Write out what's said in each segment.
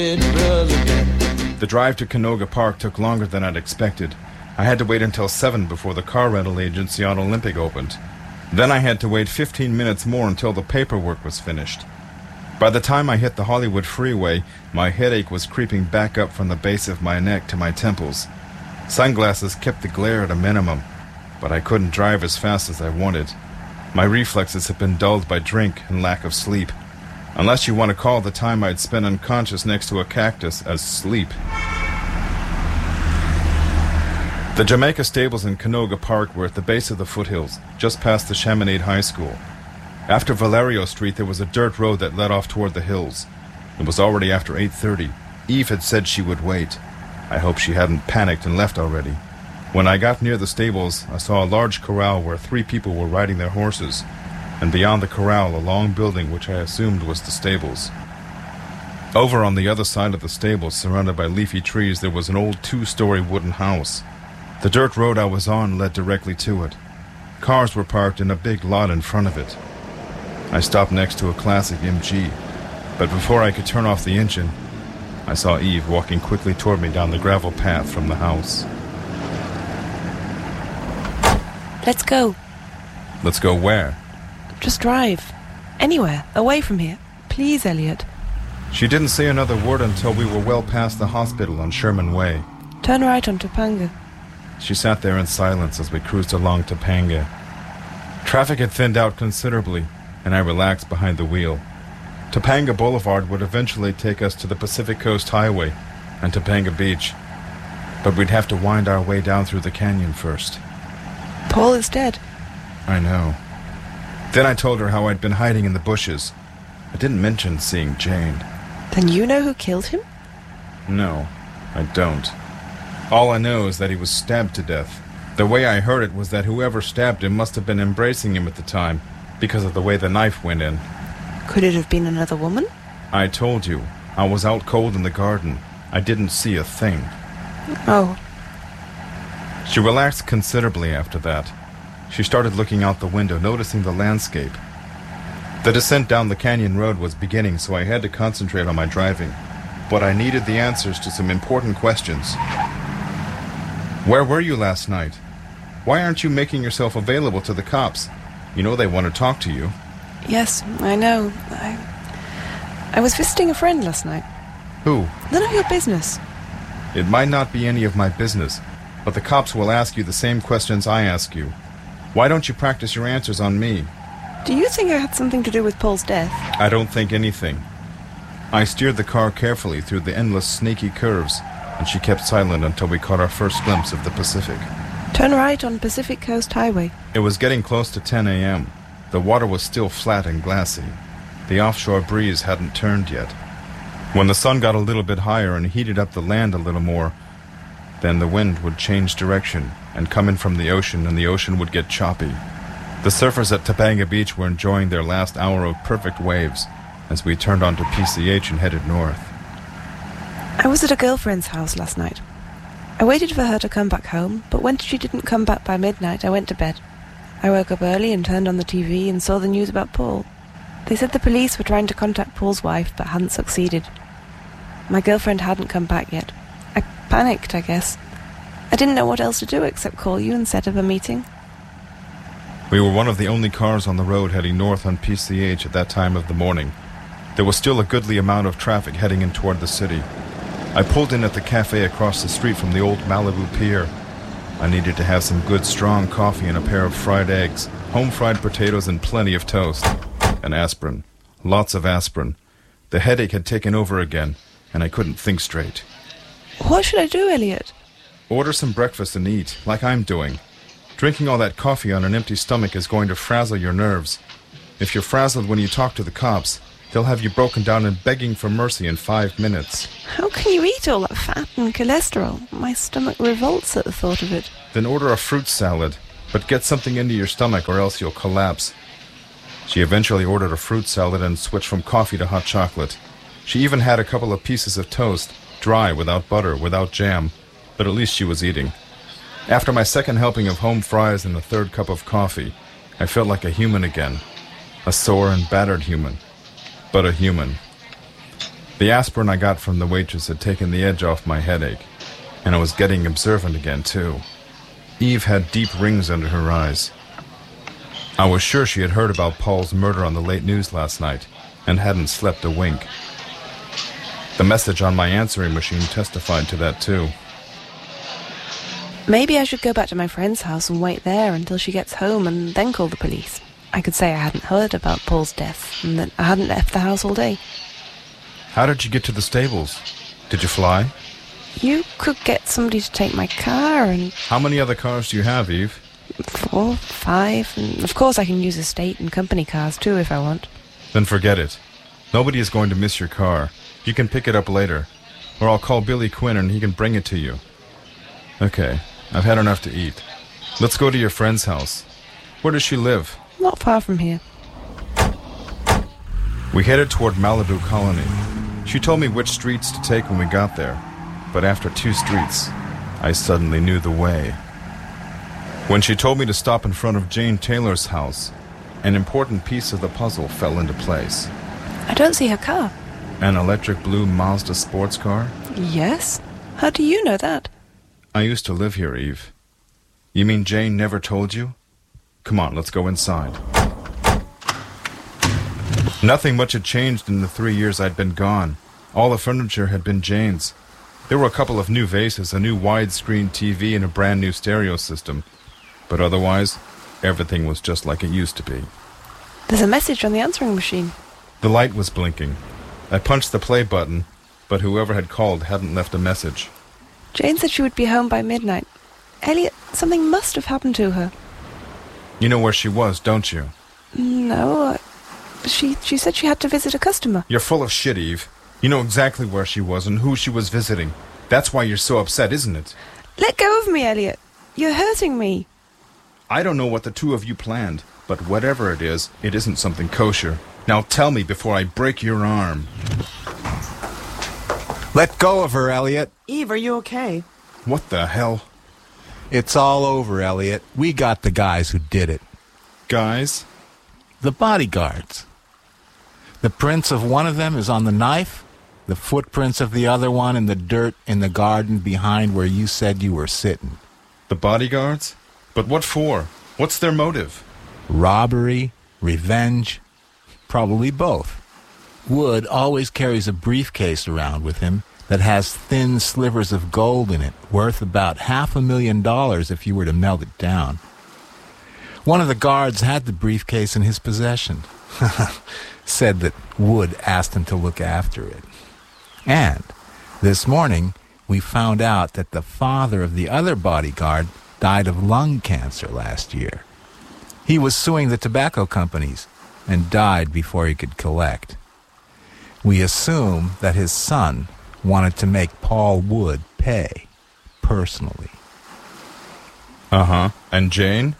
The drive to Canoga Park took longer than I'd expected. I had to wait until 7 before the car rental agency on Olympic opened. Then I had to wait 15 minutes more until the paperwork was finished. By the time I hit the Hollywood freeway, my headache was creeping back up from the base of my neck to my temples. Sunglasses kept the glare at a minimum, but I couldn't drive as fast as I wanted. My reflexes had been dulled by drink and lack of sleep, unless you want to call the time I'd spent unconscious next to a cactus as sleep. The Jamaica stables in Canoga Park were at the base of the foothills, just past the Chaminade High School. After Valerio Street, there was a dirt road that led off toward the hills. It was already after 8:30. Eve had said she would wait. I hoped she hadn't panicked and left already. When I got near the stables, I saw a large corral where 3 people were riding their horses, and beyond the corral a long building which I assumed was the stables. Over on the other side of the stables, surrounded by leafy trees, there was an old 2-story wooden house. The dirt road I was on led directly to it. Cars were parked in a big lot in front of it. I stopped next to a classic MG, but before I could turn off the engine, I saw Eve walking quickly toward me down the gravel path from the house. Let's go. Let's go where? Just drive. Anywhere, away from here. Please, Elliot. She didn't say another word until we were well past the hospital on Sherman Way. Turn right on Topanga. She sat there in silence as we cruised along Topanga. Traffic had thinned out considerably, and I relaxed behind the wheel. Topanga Boulevard would eventually take us to the Pacific Coast Highway and Topanga Beach, but we'd have to wind our way down through the canyon first. Paul is dead. I know. Then I told her how I'd been hiding in the bushes. I didn't mention seeing Jane. Then you know who killed him? No, I don't. All I know is that he was stabbed to death. The way I heard it was that whoever stabbed him must have been embracing him at the time, because of the way the knife went in. Could it have been another woman? I told you. I was out cold in the garden. I didn't see a thing. Oh. She relaxed considerably after that. She started looking out the window, noticing the landscape. The descent down the canyon road was beginning, so I had to concentrate on my driving. But I needed the answers to some important questions. Where were you last night? Why aren't you making yourself available to the cops? You know they want to talk to you. Yes, I know. I was visiting a friend last night. Who? None of your business. It might not be any of my business, but the cops will ask you the same questions I ask you. Why don't you practice your answers on me? Do you think I had something to do with Paul's death? I don't think anything. I steered the car carefully through the endless snaky curves, and she kept silent until we caught our first glimpse of the Pacific. Turn right on Pacific Coast Highway. It was getting close to 10 a.m. The water was still flat and glassy. The offshore breeze hadn't turned yet. When the sun got a little bit higher and heated up the land a little more, then the wind would change direction and come in from the ocean, and the ocean would get choppy. The surfers at Topanga Beach were enjoying their last hour of perfect waves as we turned onto PCH and headed north. I was at a girlfriend's house last night. I waited for her to come back home, but when she didn't come back by midnight, I went to bed. I woke up early and turned on the TV and saw the news about Paul. They said the police were trying to contact Paul's wife, but hadn't succeeded. My girlfriend hadn't come back yet. I panicked, I guess. I didn't know what else to do except call you and set up a meeting. We were one of the only cars on the road heading north on PCH at that time of the morning. There was still a goodly amount of traffic heading in toward the city. I pulled in at the cafe across the street from the old Malibu Pier. I needed to have some good strong coffee and a pair of fried eggs, home-fried potatoes and plenty of toast. And aspirin. Lots of aspirin. The headache had taken over again, and I couldn't think straight. What should I do, Elliot? Order some breakfast and eat, like I'm doing. Drinking all that coffee on an empty stomach is going to frazzle your nerves. If you're frazzled when you talk to the cops, they'll have you broken down and begging for mercy in 5 minutes. How can you eat all that fat and cholesterol? My stomach revolts at the thought of it. Then order a fruit salad, but get something into your stomach or else you'll collapse. She eventually ordered a fruit salad and switched from coffee to hot chocolate. She even had a couple of pieces of toast, dry, without butter, without jam, but at least she was eating. After my second helping of home fries and the third cup of coffee, I felt like a human again. A sore and battered human, but a human. The aspirin I got from the waitress had taken the edge off my headache, and I was getting observant again, too. Eve had deep rings under her eyes. I was sure she had heard about Paul's murder on the late news last night, and hadn't slept a wink. The message on my answering machine testified to that, too. Maybe I should go back to my friend's house and wait there until she gets home and then call the police. I could say I hadn't heard about Paul's death and that I hadn't left the house all day. How did you get to the stables? Did you fly? You could get somebody to take my car and... How many other cars do you have, Eve? 4, 5, and of course I can use estate and company cars too if I want. Then forget it. Nobody is going to miss your car. You can pick it up later, or I'll call Billy Quinn and he can bring it to you. Okay, I've had enough to eat. Let's go to your friend's house. Where does she live? Not far from here. We headed toward Malibu Colony. She told me which streets to take when we got there, but after 2 streets, I suddenly knew the way. When she told me to stop in front of Jane Taylor's house, an important piece of the puzzle fell into place. I don't see her car. An electric blue Mazda sports car? Yes? How do you know that? I used to live here, Eve. You mean Jane never told you? Come on, let's go inside. Nothing much had changed in the 3 years I'd been gone. All the furniture had been Jane's. There were a couple of new vases, a new widescreen TV, and a brand new stereo system. But otherwise, everything was just like it used to be. There's a message on the answering machine. The light was blinking. I punched the play button, but whoever had called hadn't left a message. Jane said she would be home by midnight. Elliot, something must have happened to her. You know where she was, don't you? No, she said she had to visit a customer. You're full of shit, Eve. You know exactly where she was and who she was visiting. That's why you're so upset, isn't it? Let go of me, Elliot. You're hurting me. I don't know what the two of you planned, but whatever it isn't something kosher. Now tell me before I break your arm. Let go of her, Elliot. Eve, are you okay? What the hell? It's all over, Elliot. We got the guys who did it. Guys? The bodyguards. The prints of one of them is on the knife, the footprints of the other one in the dirt in the garden behind where you said you were sitting. The bodyguards? But what for? What's their motive? Robbery, revenge, probably both. Wood always carries a briefcase around with him that has thin slivers of gold in it, worth about $500,000 if you were to melt it down. One of the guards had the briefcase in his possession. Said that Wood asked him to look after it. And this morning, we found out that the father of the other bodyguard died of lung cancer last year. He was suing the tobacco companies and died before he could collect. We assume that his son wanted to make Paul Wood pay, personally. Uh-huh. And Jane?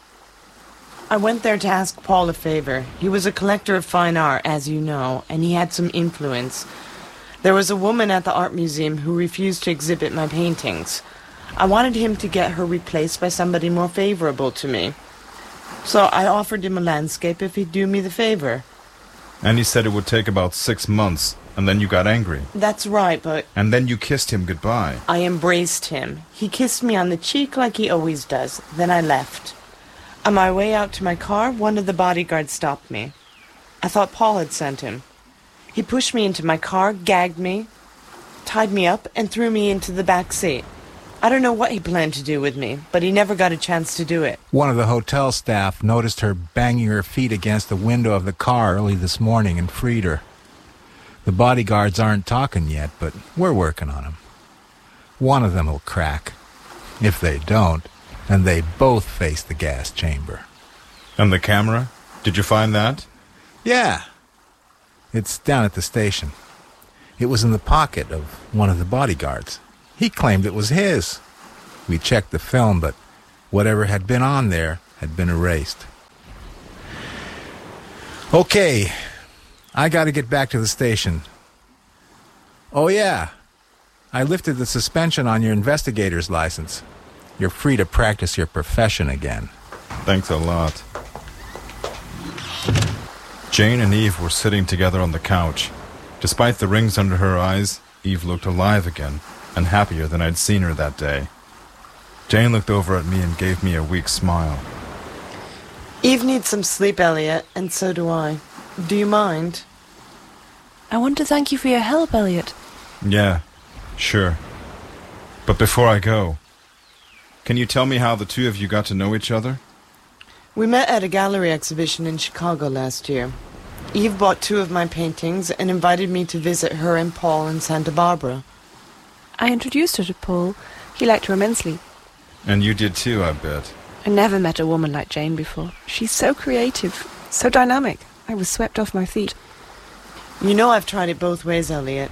I went there to ask Paul a favor. He was a collector of fine art, as you know, and he had some influence. There was a woman at the art museum who refused to exhibit my paintings. I wanted him to get her replaced by somebody more favorable to me. So I offered him a landscape if he'd do me the favor. And he said it would take about 6 months, and then you got angry. That's right, but... And then you kissed him goodbye. I embraced him. He kissed me on the cheek like he always does. Then I left. On my way out to my car, one of the bodyguards stopped me. I thought Paul had sent him. He pushed me into my car, gagged me, tied me up, and threw me into the back seat. I don't know what he planned to do with me, but he never got a chance to do it. One of the hotel staff noticed her banging her feet against the window of the car early this morning and freed her. The bodyguards aren't talking yet, but we're working on them. One of them will crack. If they don't, then they both face the gas chamber. And the camera? Did you find that? Yeah. It's down at the station. It was in the pocket of one of the bodyguards. He claimed it was his. We checked the film, but whatever had been on there had been erased. Okay, I gotta get back to the station. Oh yeah, I lifted the suspension on your investigator's license. You're free to practice your profession again. Thanks a lot. Jane and Eve were sitting together on the couch. Despite the rings under her eyes, Eve looked alive again, and happier than I'd seen her that day. Jane looked over at me and gave me a weak smile. Eve needs some sleep, Elliot, and so do I. Do you mind? I want to thank you for your help, Elliot. Yeah, sure. But before I go, can you tell me how the two of you got to know each other? We met at a gallery exhibition in Chicago last year. Eve bought 2 of my paintings and invited me to visit her and Paul in Santa Barbara. I introduced her to Paul. He liked her immensely. And you did too, I bet. I never met a woman like Jane before. She's so creative, so dynamic. I was swept off my feet. You know I've tried it both ways, Elliot.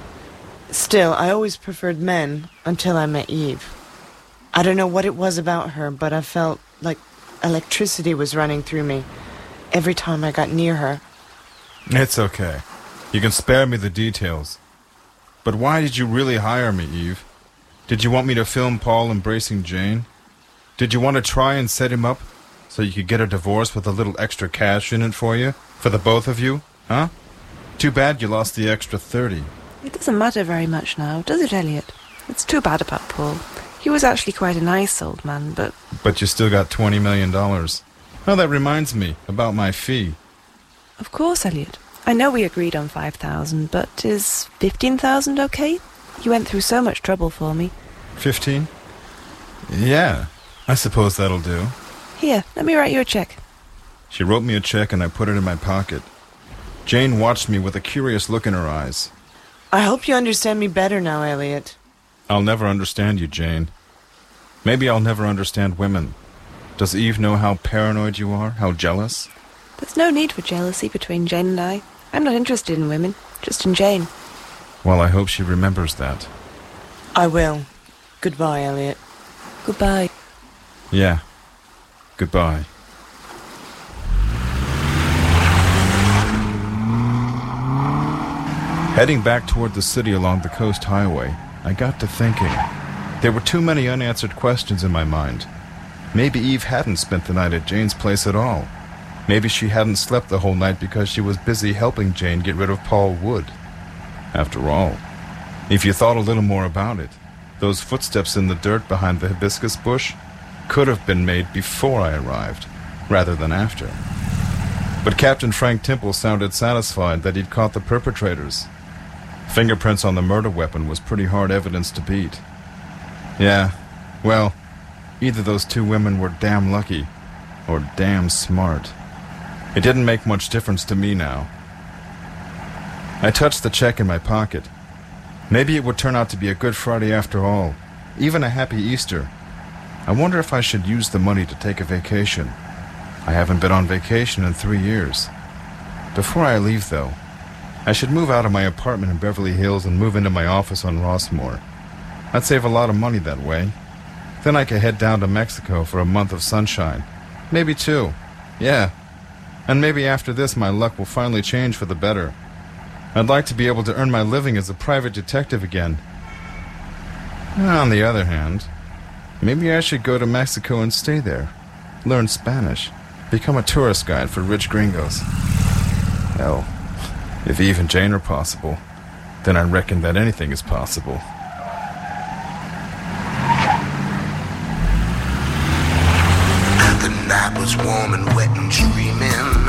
Still, I always preferred men until I met Eve. I don't know what it was about her, but I felt like electricity was running through me every time I got near her. It's okay. You can spare me the details. But why did you really hire me, Eve? Did you want me to film Paul embracing Jane? Did you want to try and set him up so you could get a divorce with a little extra cash in it for you? For the both of you? Huh? Too bad you lost the extra 30. It doesn't matter very much now, does it, Elliot? It's too bad about Paul. He was actually quite a nice old man, but... But you still got $20 million. Oh, that reminds me about my fee. Of course, Elliot. I know we agreed on 5,000, but is 15,000 okay? You went through so much trouble for me. 15? Yeah, I suppose that'll do. Here, let me write you a check. She wrote me a check and I put it in my pocket. Jane watched me with a curious look in her eyes. I hope you understand me better now, Elliot. I'll never understand you, Jane. Maybe I'll never understand women. Does Eve know how paranoid you are? How jealous? There's no need for jealousy between Jane and I. I'm not interested in women, just in Jane. Well, I hope she remembers that. I will. Goodbye, Elliot. Goodbye. Yeah. Goodbye. Heading back toward the city along the coast highway, I got to thinking. There were too many unanswered questions in my mind. Maybe Eve hadn't spent the night at Jane's place at all. Maybe she hadn't slept the whole night because she was busy helping Jane get rid of Paul Wood. After all, if you thought a little more about it, those footsteps in the dirt behind the hibiscus bush could have been made before I arrived, rather than after. But Captain Frank Temple sounded satisfied that he'd caught the perpetrators. Fingerprints on the murder weapon was pretty hard evidence to beat. Yeah, well, either those 2 women were damn lucky, or damn smart. It didn't make much difference to me now. I touched the check in my pocket. Maybe it would turn out to be a Good Friday after all, even a happy Easter. I wonder if I should use the money to take a vacation. I haven't been on vacation in 3 years. Before I leave, though, I should move out of my apartment in Beverly Hills and move into my office on Rossmore. I'd save a lot of money that way. Then I could head down to Mexico for a month of sunshine. Maybe 2. Yeah. And maybe after this my luck will finally change for the better. I'd like to be able to earn my living as a private detective again. On the other hand, maybe I should go to Mexico and stay there. Learn Spanish. Become a tourist guide for rich gringos. Hell, if Eve and Jane are possible, then I reckon that anything is possible.